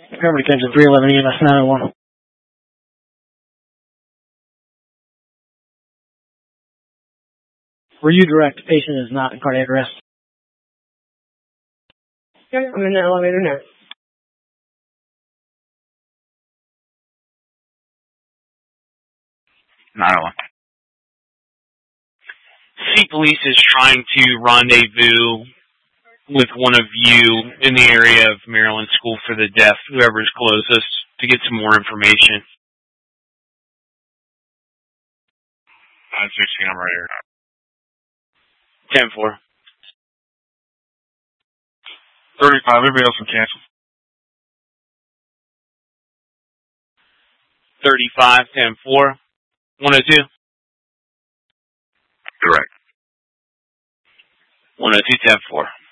Montgomery County 311 EMS 901. Were you direct? The patient is not in cardiac arrest. Okay, I'm in the elevator now. City Police is trying to rendezvous with one of you in the area of Maryland School for the Deaf, whoever's closest, to get some more information. 916, I'm right here. 10-4. 35, everybody else can cancel. 35, 10-4. 102. Direct. 102, 10-4.